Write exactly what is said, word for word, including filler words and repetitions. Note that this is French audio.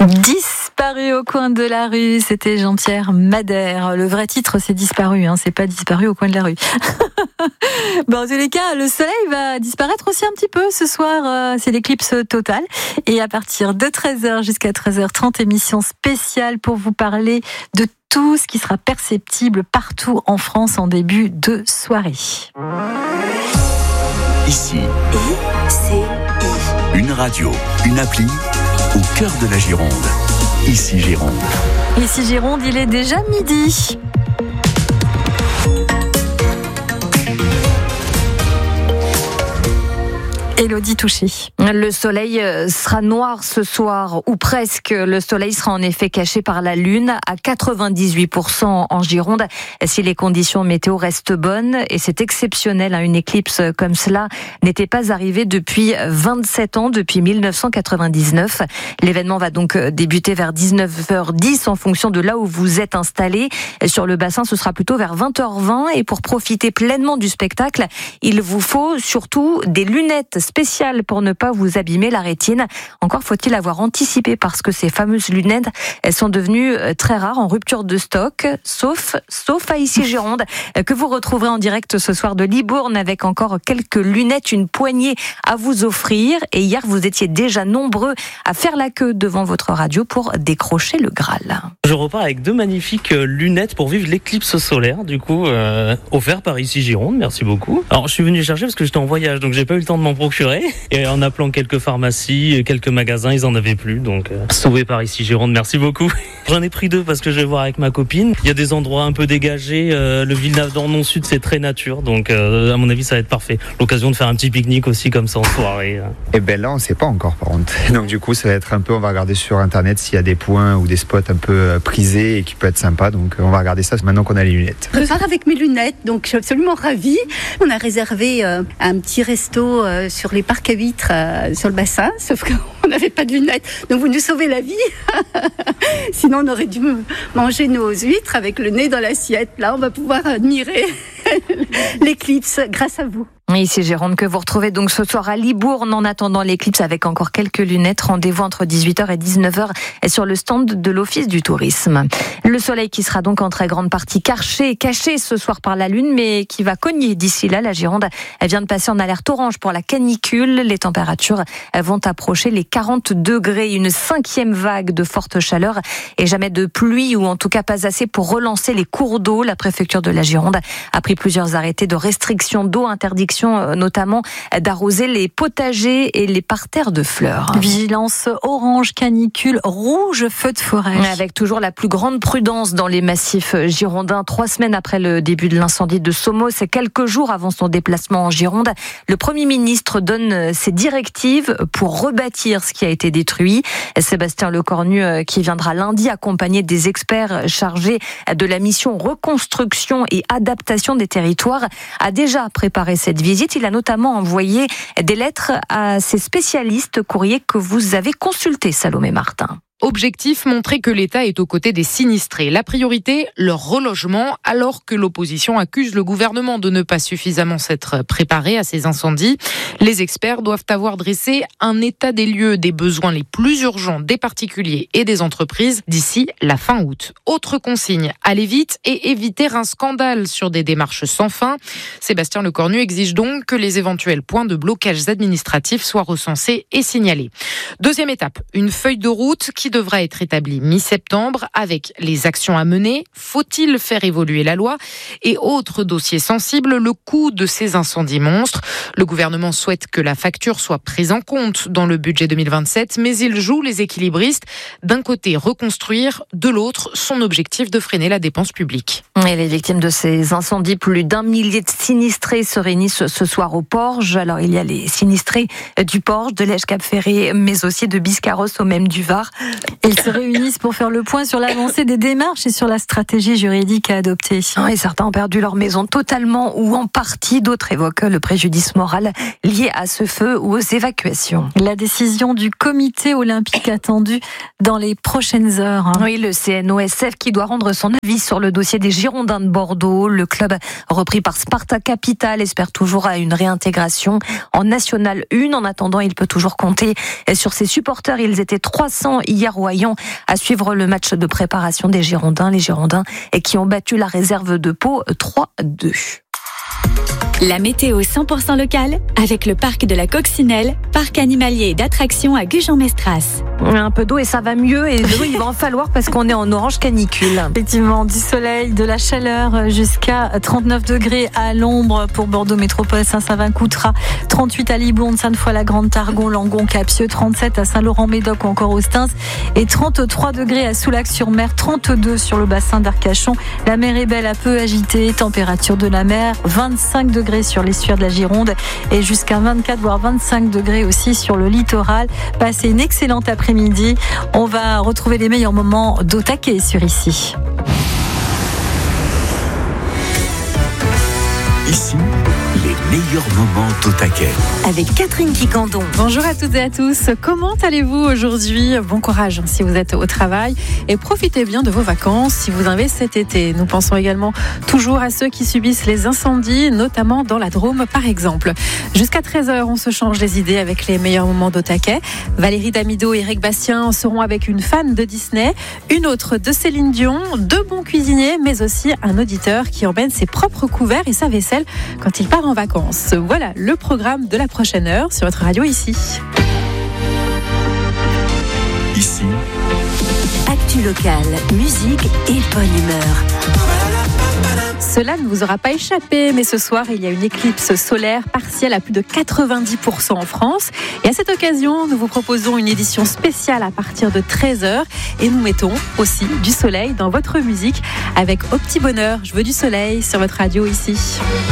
Disparu au coin de la rue, c'était Jean-Pierre Madère. Le vrai titre, c'est Disparu, hein, c'est pas Disparu au coin de la rue. Bon, en tous les cas, le soleil va disparaître aussi un petit peu ce soir. Euh, c'est l'éclipse totale. Et à partir de treize heures jusqu'à treize heures trente, émission spéciale pour vous parler de tout ce qui sera perceptible partout en France en début de soirée. Ici, I C I. Une radio, une appli au cœur de la Gironde. Ici Gironde. Ici Gironde, il est déjà midi. Élodie Touché. Le soleil sera noir ce soir, ou presque. Le soleil sera en effet caché par la lune à quatre-vingt-dix-huit pour cent en Gironde, si les conditions météo restent bonnes. Et c'est exceptionnel, hein, une éclipse comme cela n'était pas arrivée depuis vingt-sept ans, depuis mille neuf cent quatre-vingt-dix-neuf. L'événement va donc débuter vers dix-neuf heures dix en fonction de là où vous êtes installé. Sur le bassin, ce sera plutôt vers vingt heures vingt. Et pour profiter pleinement du spectacle, il vous faut surtout des lunettes spéciales pour ne pas vous abîmer la rétine. Encore faut-il avoir anticipé, parce que ces fameuses lunettes, elles sont devenues très rares, en rupture de stock, sauf, sauf à Ici Gironde, que vous retrouverez en direct ce soir de Libourne avec encore quelques lunettes, une poignée à vous offrir. Et hier, vous étiez déjà nombreux à faire la queue devant votre radio pour décrocher le Graal. Je repars avec deux magnifiques lunettes pour vivre l'éclipse solaire, du coup, euh, offert par Ici Gironde. Merci beaucoup. Alors, je suis venu chercher parce que j'étais en voyage, donc j'ai pas eu le temps de m'en procurer. Et en appelant quelques pharmacies, quelques magasins, ils en avaient plus. Donc, euh, sauvé par Ici Gironde, merci beaucoup. J'en ai pris deux parce que je vais voir avec ma copine. Il y a des endroits un peu dégagés. Euh, le Villeneuve-d'Ornon Sud, c'est très nature. Donc, euh, à mon avis, ça va être parfait. L'occasion de faire un petit pique-nique aussi, comme ça, en soirée. Et ben là, on sait pas encore, par contre. Donc, du coup, ça va être un peu, on va regarder sur Internet s'il y a des points ou des spots un peu prisés et qui peut être sympa. Donc, on va regarder ça maintenant qu'on a les lunettes. Je pars avec mes lunettes, donc je suis absolument ravie. On a réservé euh, un petit resto euh, sur les parcs à huîtres euh, sur le bassin, sauf qu'on n'avait pas de lunettes. Donc vous nous sauvez la vie. Sinon on aurait dû manger nos huîtres avec le nez dans l'assiette. Là on va pouvoir admirer l'éclipse grâce à vous. Ici Gironde, que vous retrouvez donc ce soir à Libourne en attendant l'éclipse avec encore quelques lunettes. Rendez-vous entre dix-huit heures et dix-neuf heures sur le stand de l'Office du tourisme. Le soleil qui sera donc en très grande partie caché, caché ce soir par la lune, mais qui va cogner d'ici là. La Gironde, elle vient de passer en alerte orange pour la canicule. Les températures vont approcher les quarante degrés. Une cinquième vague de forte chaleur et jamais de pluie, ou en tout cas pas assez pour relancer les cours d'eau. La préfecture de la Gironde a pris plusieurs arrêtés de restriction d'eau, interdiction notamment d'arroser les potagers et les parterres de fleurs. Vigilance orange, canicule, rouge, feu de forêt. Avec toujours la plus grande prudence dans les massifs girondins. Trois semaines après le début de l'incendie de Somos, et quelques jours avant son déplacement en Gironde, le Premier ministre donne ses directives pour rebâtir ce qui a été détruit. Sébastien Lecornu, qui viendra lundi accompagné des experts chargés de la mission reconstruction et adaptation des territoires, a déjà préparé cette visite. Il a notamment envoyé des lettres à ses spécialistes, courrier que vous avez consulté, Salomé Martin. Objectif, montrer que l'État est aux côtés des sinistrés. La priorité, leur relogement, alors que l'opposition accuse le gouvernement de ne pas suffisamment s'être préparé à ces incendies. Les experts doivent avoir dressé un état des lieux des besoins les plus urgents des particuliers et des entreprises d'ici la fin août. Autre consigne, aller vite et éviter un scandale sur des démarches sans fin. Sébastien Lecornu exige donc que les éventuels points de blocage administratifs soient recensés et signalés. Deuxième étape, une feuille de route qui devra être établi mi-septembre avec les actions à mener. Faut-il faire évoluer la loi? Et autre dossier sensible, le coût de ces incendies monstres. Le gouvernement souhaite que la facture soit prise en compte dans le budget deux mille vingt-sept, mais il joue les équilibristes. D'un côté, reconstruire, de l'autre, son objectif de freiner la dépense publique. Et les victimes de ces incendies, plus d'un millier de sinistrés se réunissent ce soir au Porge. Alors il y a les sinistrés du Porge, de Lège-Cap-Ferré, mais aussi de Biscarrosse au même du Var. Ils se réunissent pour faire le point sur l'avancée des démarches et sur la stratégie juridique à adopter. Et certains ont perdu leur maison totalement ou en partie. D'autres évoquent le préjudice moral lié à ce feu ou aux évacuations. La décision du comité olympique attendue dans les prochaines heures. Oui, le C N O S F qui doit rendre son avis sur le dossier des Girondins de Bordeaux. Le club repris par Sparta Capital espère toujours à une réintégration en National un. En attendant, il peut toujours compter sur ses supporters. Ils étaient trois cents hier hier au Haillon à suivre le match de préparation des Girondins, les Girondins, et qui ont battu la réserve de Pau trois à deux. La météo cent pour cent locale avec le parc de la Coccinelle, parc animalier et d'attractions à Gujan-Mestras. Un peu d'eau et ça va mieux, et de l'eau il va en falloir parce qu'on est en orange canicule. Effectivement, du soleil, de la chaleur jusqu'à trente-neuf degrés à l'ombre pour Bordeaux Métropole, Saint-Savin, Coutras, trente-huit à Libourne, Sainte-Foy-la-Grande, Targon, Langon, Capsieux, trente-sept à Saint-Laurent-Médoc ou encore Ostens et trente-trois degrés à Soulac-sur-Mer, trente-deux sur le bassin d'Arcachon. La mer est belle, un peu agitée, température de la mer, vingt-cinq degrés sur l'estuaire de la Gironde et jusqu'à vingt-quatre voire vingt-cinq degrés aussi sur le littoral. Passez une excellente après-midi. On va retrouver les meilleurs moments d'au taquet sur Ici. Ici, les meilleurs moments d'au taquet. Avec Catherine Quicandon. Bonjour à toutes et à tous. Comment allez-vous aujourd'hui ? Bon courage si vous êtes au travail et profitez bien de vos vacances si vous en avez cet été. Nous pensons également toujours à ceux qui subissent les incendies, notamment dans la Drôme par exemple. Jusqu'à treize heures, on se change les idées avec les meilleurs moments d'au taquet. Valérie Damido et Eric Bastien seront avec une fan de Disney, une autre de Céline Dion, deux bons cuisiniers, mais aussi un auditeur qui emmène ses propres couverts et sa vaisselle quand il part en vacances. Voilà le programme de la prochaine heure sur votre radio Ici. Ici. Actu locale, musique et bonne humeur. Cela ne vous aura pas échappé, mais ce soir, il y a une éclipse solaire partielle à plus de quatre-vingt-dix pour cent en France. Et à cette occasion, nous vous proposons une édition spéciale à partir de treize heures. Et nous mettons aussi du soleil dans votre musique avec Au Petit Bonheur. Je veux du soleil sur votre radio Ici.